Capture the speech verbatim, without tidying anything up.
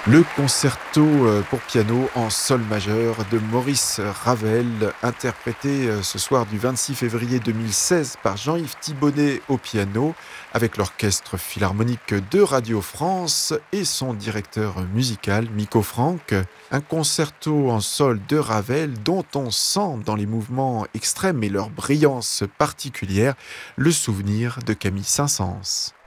Le concerto euh, pour piano en sol majeur de Maurice Ravel, interprété euh, ce soir du vingt-six février deux mille seize par Jean-Yves Thibonnet au piano, avec l'Orchestre Philharmonique de Radio France et son directeur musical, Miko Franck. Un concerto en sol de Ravel dont on sent dans les mouvements extrêmes et leur brillance particulière le souvenir de Camille Saint-Saëns.